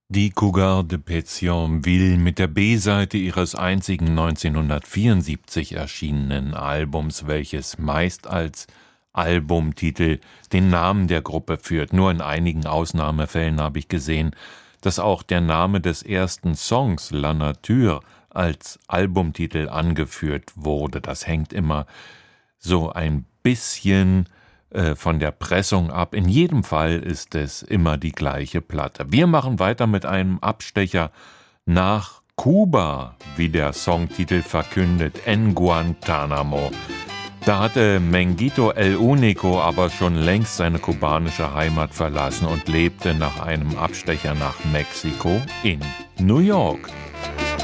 Die Cougars de Pétionville mit der B-Seite ihres einzigen 1974 erschienenen Albums, welches meist als Albumtitel den Namen der Gruppe führt. Nur in einigen Ausnahmefällen habe ich gesehen, dass auch der Name des ersten Songs, La Nature, als Albumtitel angeführt wurde. Das hängt immer so ein bisschen von der Pressung ab. In jedem Fall ist es immer die gleiche Platte. Wir machen weiter mit einem Abstecher nach Kuba, wie der Songtitel verkündet, En Guantánamo. Da hatte Menguito El Único aber schon längst seine kubanische Heimat verlassen und lebte nach einem Abstecher nach Mexiko in New York.